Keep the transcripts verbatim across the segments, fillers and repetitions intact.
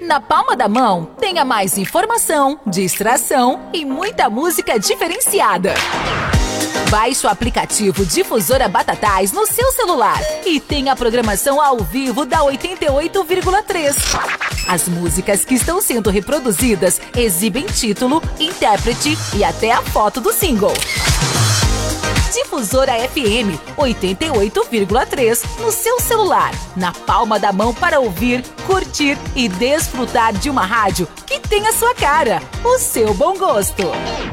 Na palma da mão, tenha mais informação, distração e muita música diferenciada. Baixe o aplicativo Difusora Batatais no seu celular e tenha a programação ao vivo da oitenta e oito vírgula três. As músicas que estão sendo reproduzidas exibem título, intérprete e até a foto do single. Difusora F M oitenta e oito vírgula três no seu celular, na palma da mão para ouvir, curtir e desfrutar de uma rádio que tem a sua cara, o seu bom gosto.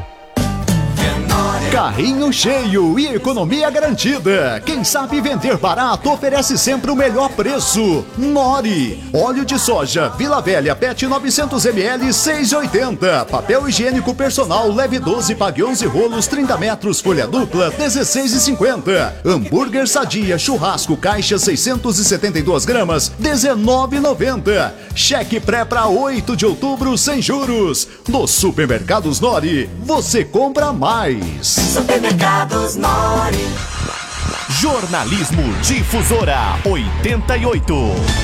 Carrinho cheio e economia garantida. Quem sabe vender barato oferece sempre o melhor preço. Nori. Óleo de soja Vila Velha P E T novecentos mililitros seis e oitenta. Papel higiênico personal leve doze, pague onze rolos trinta metros, folha dupla dezesseis e cinquenta. Hambúrguer Sadia churrasco caixa seiscentos e setenta e duas gramas dezenove e noventa. Cheque pré para oito de outubro sem juros. Nos supermercados Nori, você compra mais. Supermercados Nori. Jornalismo Difusora oitenta e oito.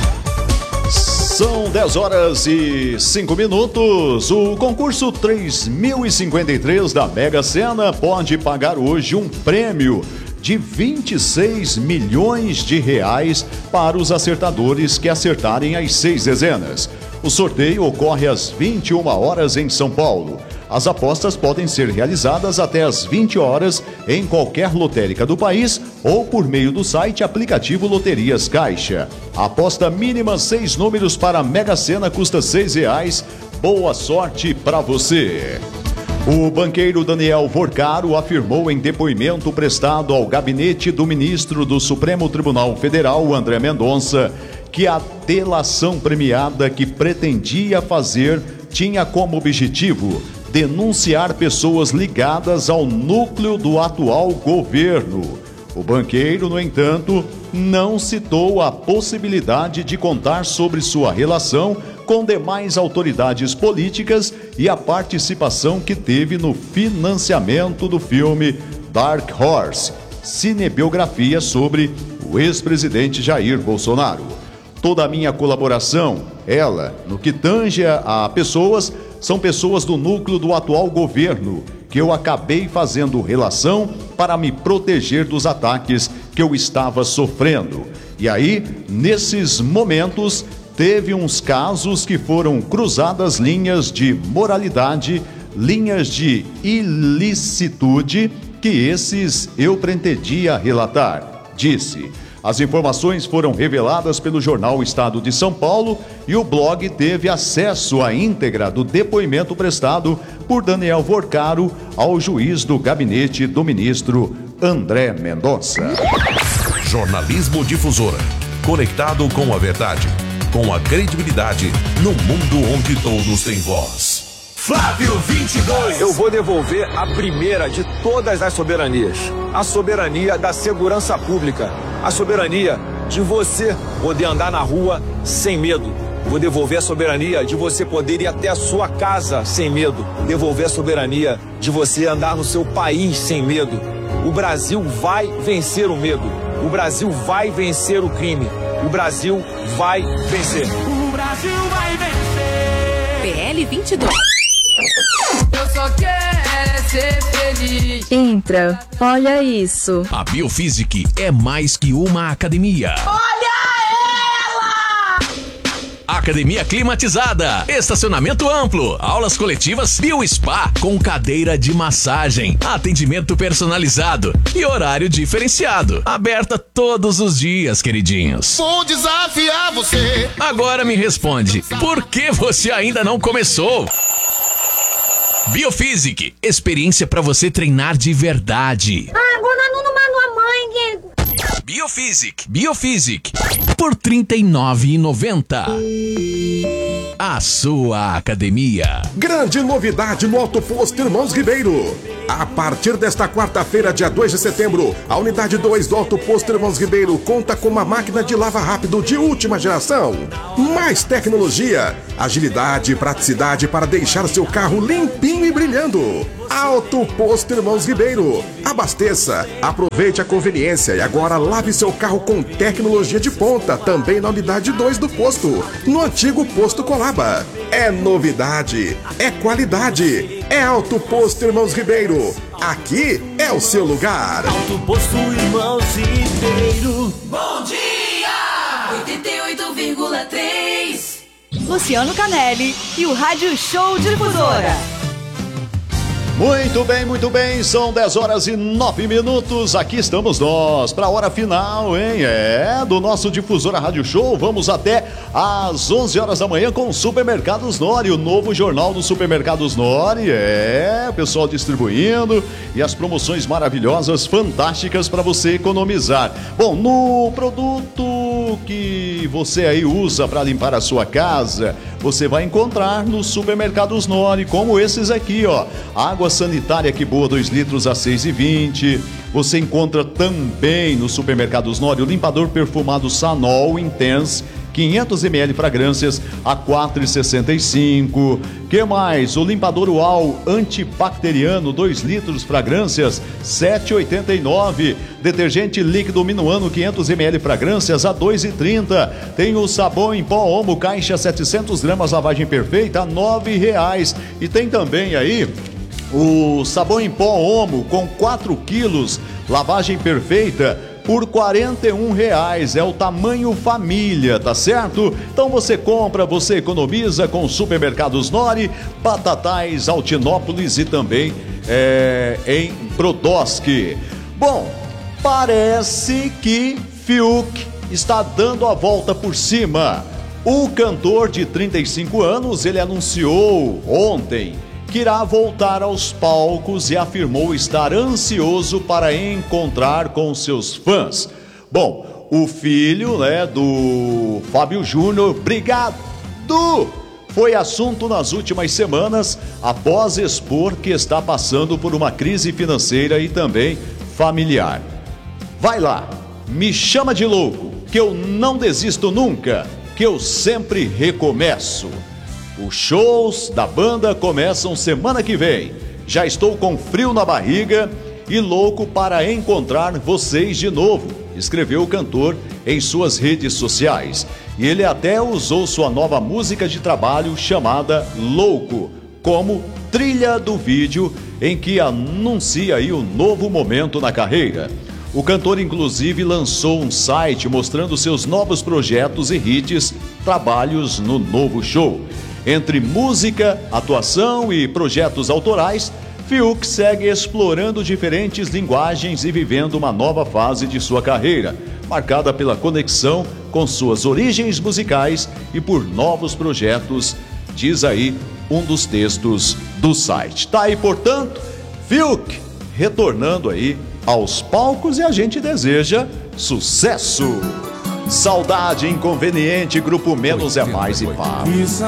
São dez horas e cinco minutos. O concurso três mil e cinquenta e três da Mega Sena pode pagar hoje um prêmio de vinte e seis milhões de reais para os acertadores que acertarem as seis dezenas. O sorteio ocorre às vinte e uma horas em São Paulo. As apostas podem ser realizadas até às vinte horas em qualquer lotérica do país ou por meio do site aplicativo Loterias Caixa. A aposta mínima seis números para a Mega Sena custa seis reais. Boa sorte para você! O banqueiro Daniel Vorcaro afirmou em depoimento prestado ao gabinete do ministro do Supremo Tribunal Federal, André Mendonça, que a delação premiada que pretendia fazer tinha como objetivo denunciar pessoas ligadas ao núcleo do atual governo. O banqueiro, no entanto, não citou a possibilidade de contar sobre sua relação com demais autoridades políticas e a participação que teve no financiamento do filme Dark Horse, cinebiografia sobre o ex-presidente Jair Bolsonaro. Toda a minha colaboração, ela, no que tange a pessoas, são pessoas do núcleo do atual governo, que eu acabei fazendo relação para me proteger dos ataques que eu estava sofrendo. E aí, nesses momentos, teve uns casos que foram cruzadas linhas de moralidade, linhas de ilicitude, que esses eu pretendia relatar, disse. As informações foram reveladas pelo jornal Estado de São Paulo e o blog teve acesso à íntegra do depoimento prestado por Daniel Vorcaro ao juiz do gabinete do ministro André Mendonça. Jornalismo Difusora, conectado com a verdade, com a credibilidade, no mundo onde todos têm voz. Flávio vinte e dois. Eu vou devolver a primeira de todas as soberanias. A soberania da segurança pública. A soberania de você poder andar na rua sem medo. Vou devolver a soberania de você poder ir até a sua casa sem medo. Devolver a soberania de você andar no seu país sem medo. O Brasil vai vencer o medo. O Brasil vai vencer o crime. O Brasil vai vencer. O Brasil vai vencer. P L vinte e dois. Eu só quero ser feliz. Entra, olha isso. A Biofísic é mais que uma academia. Olha ela! Academia climatizada, estacionamento amplo, aulas coletivas Biospa com cadeira de massagem, atendimento personalizado e horário diferenciado. Aberta todos os dias, queridinhos. Vou desafiar você. Agora me responde, por que você ainda não começou? Biofísic, experiência para você treinar de verdade. Ah, agora não manda a mãe. Biofísic, Biofísic, por trinta e nove reais e noventa centavos. A sua academia. Grande novidade no Auto Posto Irmãos Ribeiro. A partir desta quarta-feira, dia dois de setembro, a unidade dois do Auto Posto Irmãos Ribeiro conta com uma máquina de lava rápido de última geração. Mais tecnologia, agilidade e praticidade para deixar seu carro limpinho e brilhando. Alto Posto Irmãos Ribeiro. Abasteça, aproveite a conveniência e agora lave seu carro com tecnologia de ponta, também na unidade dois do posto, no antigo Posto Colaba. É novidade, é qualidade, é Alto Posto Irmãos Ribeiro. Aqui é o seu lugar. Alto Posto Irmãos Ribeiro. Bom dia! oitenta e oito vírgula três. Luciano Canelli e o Rádio Show Difusora. Muito bem, muito bem, são dez horas e nove minutos, aqui estamos nós para a hora final, hein? É, do nosso Difusora Rádio Show, vamos até às onze horas da manhã com Supermercados Nori, o novo jornal dos Supermercados Nori, é, pessoal distribuindo e as promoções maravilhosas, fantásticas para você economizar. Bom, no produto que você aí usa para limpar a sua casa, você vai encontrar nos Supermercados Nori, como esses aqui, ó, água sanitária que boa, dois litros a seis e vinte. Você encontra também no Supermercados Nori o limpador perfumado Sanol Intense, quinhentos mililitros fragrâncias a quatro reais e sessenta e cinco. Que mais? O limpador UAU antibacteriano, dois litros fragrâncias, sete reais e oitenta e nove. Detergente líquido Minuano, quinhentos mililitros fragrâncias a dois reais e trinta. Tem o sabão em pó Omo, caixa setecentos gramas, lavagem perfeita a nove reais. E tem também aí o sabão em pó Omo com quatro quilos, lavagem perfeita, por quarenta e um reais, é o tamanho família, tá certo? Então você compra, você economiza com Supermercados Nori, Batatais, Altinópolis e também é, em Brodowski. Bom, parece que Fiuk está dando a volta por cima. O cantor de trinta e cinco anos, ele anunciou ontem que irá voltar aos palcos e afirmou estar ansioso para encontrar com seus fãs. Bom, o filho, né, do Fábio Júnior, obrigado, foi assunto nas últimas semanas após expor que está passando por uma crise financeira e também familiar. Vai lá, me chama de louco, que eu não desisto nunca, que eu sempre recomeço. Os shows da banda começam semana que vem. Já estou com frio na barriga e louco para encontrar vocês de novo, escreveu o cantor em suas redes sociais. E ele até usou sua nova música de trabalho chamada Louco como trilha do vídeo em que anuncia aí o novo momento na carreira. O cantor inclusive lançou um site mostrando seus novos projetos e hits, trabalhos no novo show. Entre música, atuação e projetos autorais, Fiuk segue explorando diferentes linguagens e vivendo uma nova fase de sua carreira, marcada pela conexão com suas origens musicais e por novos projetos, diz aí um dos textos do site. Tá aí, portanto, Fiuk retornando aí aos palcos e a gente deseja sucesso. Saudade Inconveniente, Grupo Menos é Mais e Pá.